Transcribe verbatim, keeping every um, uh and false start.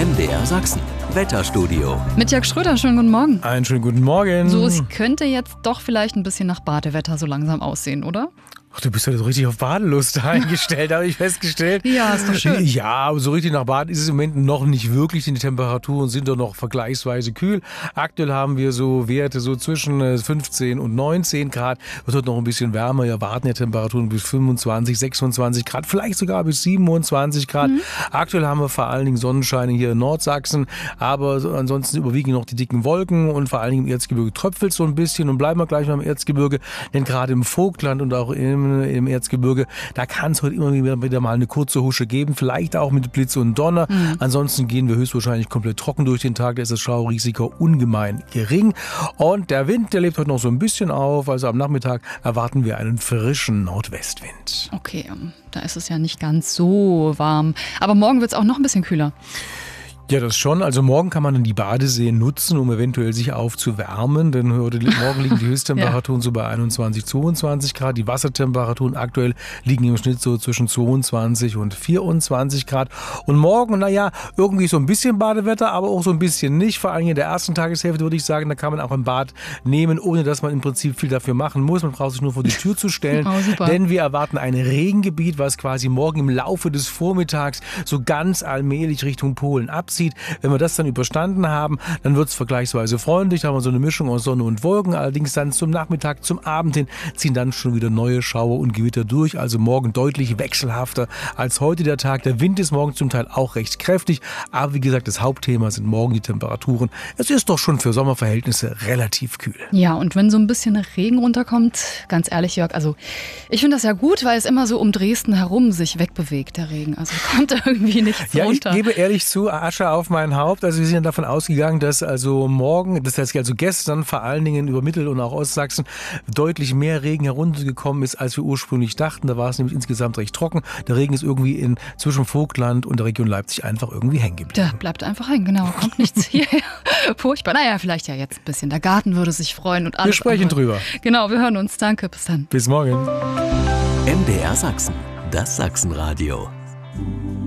M D R Sachsen, Wetterstudio. Mit Jörg Schröder, schönen guten Morgen. Einen schönen guten Morgen. So, es könnte jetzt doch vielleicht ein bisschen nach Badewetter so langsam aussehen, oder? Ach, du bist ja so richtig auf Badelust eingestellt, habe ich festgestellt. Ja, ist doch schön. Ja, aber so richtig nach Baden ist es im Moment noch nicht wirklich. Die Temperaturen sind doch noch vergleichsweise kühl. Aktuell haben wir so Werte so zwischen fünfzehn und neunzehn Grad. Wird heute noch ein bisschen wärmer. Wir erwarten ja Temperaturen bis fünfundzwanzig, sechsundzwanzig Grad, vielleicht sogar bis siebenundzwanzig Grad. Mhm. Aktuell haben wir vor allen Dingen Sonnenschein hier in Nordsachsen, aber ansonsten überwiegen noch die dicken Wolken und vor allen Dingen im Erzgebirge tröpfelt so ein bisschen. Und bleiben wir gleich mal im Erzgebirge, denn gerade im Vogtland und auch im im Erzgebirge, da kann es heute immer wieder mal eine kurze Husche geben, vielleicht auch mit Blitz und Donner. Mhm. Ansonsten gehen wir höchstwahrscheinlich komplett trocken durch den Tag, da ist das Schaurisiko ungemein gering. Und der Wind, der lebt heute noch so ein bisschen auf, also am Nachmittag erwarten wir einen frischen Nordwestwind. Okay, da ist es ja nicht ganz so warm, aber morgen wird es auch noch ein bisschen kühler. Ja, das schon. Also morgen kann man dann die Badeseen nutzen, um eventuell sich aufzuwärmen. Denn heute, morgen liegen die Höchsttemperaturen ja. so bei einundzwanzig, zweiundzwanzig Grad. Die Wassertemperaturen aktuell liegen im Schnitt so zwischen zweiundzwanzig und vierundzwanzig Grad. Und morgen, naja, irgendwie so ein bisschen Badewetter, aber auch so ein bisschen nicht. Vor allem in der ersten Tageshälfte würde ich sagen, da kann man auch ein Bad nehmen, ohne dass man im Prinzip viel dafür machen muss. Man braucht sich nur vor die Tür zu stellen. Oh, super. Denn wir erwarten ein Regengebiet, was quasi morgen im Laufe des Vormittags so ganz allmählich Richtung Polen abzieht. Wenn wir das dann überstanden haben, dann wird es vergleichsweise freundlich. Da haben wir so eine Mischung aus Sonne und Wolken. Allerdings dann zum Nachmittag, zum Abend hin ziehen dann schon wieder neue Schauer und Gewitter durch. Also morgen deutlich wechselhafter als heute der Tag. Der Wind ist morgen zum Teil auch recht kräftig. Aber wie gesagt, das Hauptthema sind morgen die Temperaturen. Es ist doch schon für Sommerverhältnisse relativ kühl. Ja, und wenn so ein bisschen Regen runterkommt, ganz ehrlich, Jörg, also ich finde das ja gut, weil es immer so um Dresden herum sich wegbewegt, der Regen. Also kommt irgendwie nichts ja, runter. Ich gebe ehrlich zu, Asche auf mein Haupt. Also wir sind davon ausgegangen, dass also morgen, das heißt also gestern vor allen Dingen über Mittel- und auch Ostsachsen deutlich mehr Regen heruntergekommen ist, als wir ursprünglich dachten. Da war es nämlich insgesamt recht trocken. Der Regen ist irgendwie in zwischen Vogtland und der Region Leipzig einfach irgendwie hängen geblieben. Der bleibt einfach hängen, genau. Kommt nichts hierher. Furchtbar. Naja, vielleicht ja jetzt ein bisschen. Der Garten würde sich freuen und alles. Wir sprechen andere. drüber. Genau, wir hören uns. Danke, bis dann. Bis morgen. M D R Sachsen, das Sachsenradio.